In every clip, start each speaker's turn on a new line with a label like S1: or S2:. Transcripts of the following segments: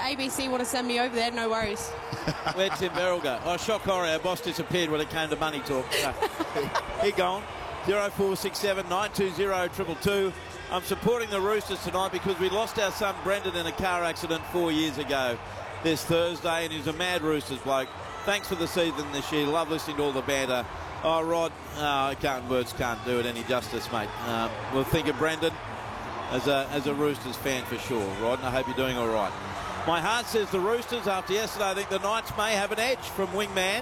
S1: ABC want to send me over there, no worries.
S2: Where'd Tim Verrill go? Oh, shock horror. Our boss disappeared when it came to money talk. He gone. 0467 920 222. I'm supporting the Roosters tonight because we lost our son Brendan in a car accident 4 years ago this Thursday, and he's a mad Roosters bloke. Thanks for the season this year. Love listening to all the banter. Oh, Rod, words can't do it any justice, mate. We'll think of Brendan as a Roosters fan for sure, Rod, and I hope you're doing all right. My heart says the Roosters. After yesterday, I think the Knights may have an edge from wingman.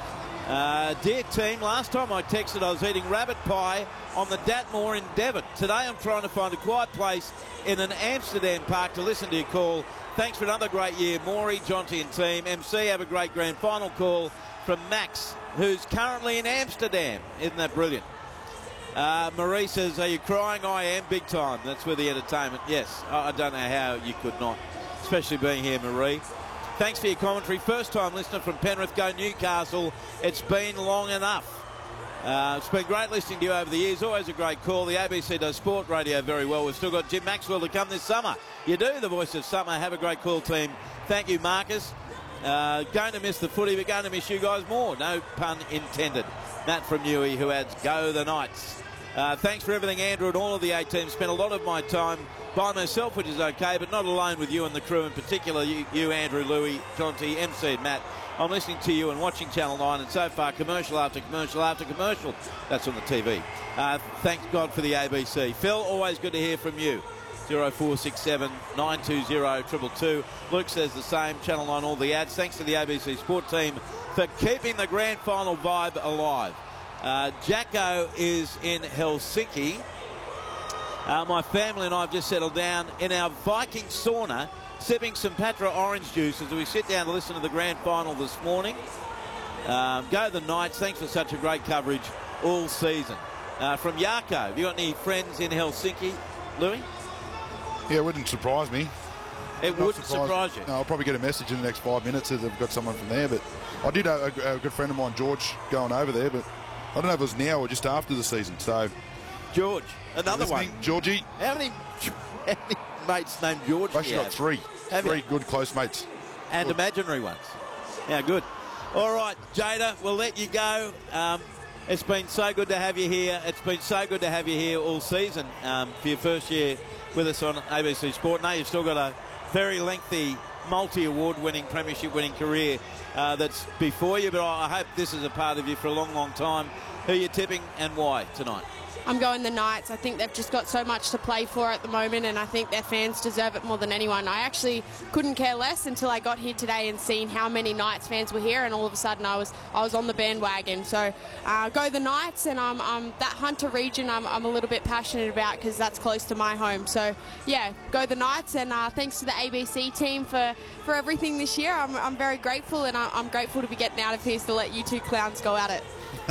S2: Dear team, last time I texted I was eating rabbit pie on the Datmore in Devon. Today I'm trying to find a quiet place in an Amsterdam park to listen to your call. Thanks for another great year, Maury, Jonty and team. MC, have a great grand final call from Max, who's currently in Amsterdam. Isn't that brilliant? Marie says, are you crying? I am, big time. That's where the entertainment. Yes, I don't know how you could not, especially being here, Marie. Thanks for your commentary. First time listener from Penrith. Go Newcastle. It's been long enough. It's been great listening to you over the years. Always a great call. The ABC does sport radio very well. We've still got Jim Maxwell to come this summer. You do, the voice of summer. Have a great call, team. Thank you, Marcus. Going to miss the footy, but going to miss you guys more. No pun intended. Matt from Newey, who adds, go the Knights. Thanks for everything, Andrew, and all of the A team. Spent a lot of my time by myself, which is okay, but not alone with you and the crew, in particular you Andrew, Louis, Jonty, MC and Matt. I'm listening to you and watching Channel 9, and so far commercial after commercial after commercial. That's on the TV. Thanks God for the ABC. Phil, always good to hear from you. 0467 920 222. Luke says the same. Channel 9, all the ads. Thanks to the ABC Sport team for keeping the grand final vibe alive. Jacko is in Helsinki. My family and I have just settled down in our Viking sauna, sipping some Patra orange juice as we sit down to listen to the grand final this morning. Go the Knights. Thanks for such a great coverage all season. From Yarko, have you got any friends in Helsinki, Louis?
S3: Yeah, it wouldn't surprise me.
S2: It wouldn't surprise you?
S3: No, I'll probably get a message in the next 5 minutes if I've got someone from there. But I did have a good friend of mine, George, going over there, but I don't know if it was now or just after the season. So,
S2: George, another one.
S3: Georgie.
S2: How many mates named George?
S3: I've actually got three. Three good close mates.
S2: And good. Imaginary ones. Yeah, good. All right, Jada, we'll let you go. It's been so good to have you here. It's been so good to have you here all season for your first year with us on ABC Sport. Now you've still got a very lengthy, multi-award-winning, premiership-winning career that's before you, but I hope this is a part of you for a long, long time. Who are you tipping and why tonight?
S1: I'm going the Knights. I think they've just got so much to play for at the moment, and I think their fans deserve it more than anyone. I actually couldn't care less until I got here today and seen how many Knights fans were here, and all of a sudden I was on the bandwagon. So go the Knights, and that Hunter region I'm a little bit passionate about because that's close to my home. So yeah, go the Knights, and thanks to the ABC team for everything this year. I'm very grateful, and I'm grateful to be getting out of here to let you two clowns go at it.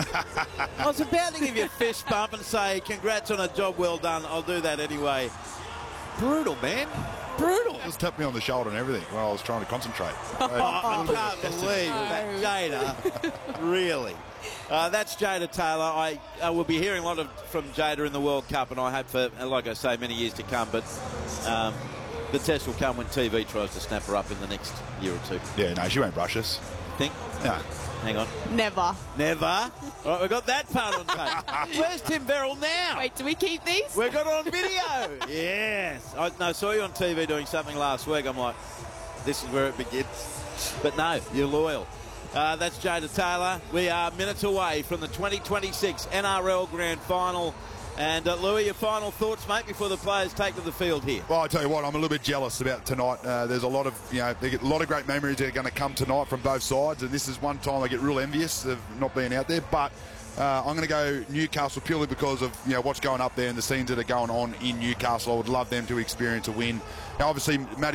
S2: I was about to give you a fist bump and say congrats on a job well done. I'll do that anyway. Brutal, man. Brutal.
S3: Just tapped me on the shoulder and everything while I was trying to concentrate.
S2: I can't believe that, Jada. Really. That's Jada Taylor. I will be hearing a lot from Jada in the World Cup, and I hope for, like I say, many years to come. But the test will come when TV tries to snap her up in the next year or two.
S3: Yeah, no, she won't brush us.
S2: Think?
S3: No.
S2: Hang on.
S1: Never.
S2: Never? All right, we've got that part on tape. Where's Tim Verrill now?
S1: Wait, do we keep these?
S2: We've got it on video. Yes. I saw you on TV doing something last week. I'm like, this is where it begins. But no, you're loyal. That's Jada Taylor. We are minutes away from the 2026 NRL Grand Final. And Louis, your final thoughts, mate, before the players take to the field here?
S3: Well, I tell you what, I'm a little bit jealous about tonight. There's a lot of, they get a lot of great memories that are going to come tonight from both sides, and this is one time I get real envious of not being out there. But I'm going to go Newcastle purely because of what's going up there and the scenes that are going on in Newcastle. I would love them to experience a win. Now, obviously,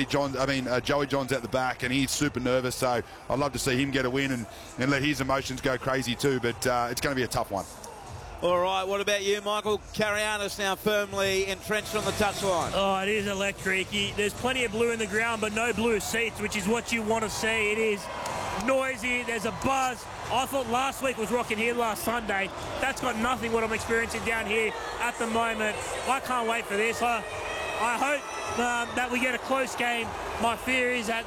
S3: Joey John's at the back, and he's super nervous, so I'd love to see him get a win and let his emotions go crazy too. But it's going to be a tough one.
S2: All right, what about you, Michael? Carianis now firmly entrenched on the touchline.
S4: Oh, it is electric. There's plenty of blue in the ground, but no blue seats, which is what you want to see. It is noisy. There's a buzz. I thought last week was rocking here last Sunday. That's got nothing what I'm experiencing down here at the moment. I can't wait for this. I hope that we get a close game. My fear is that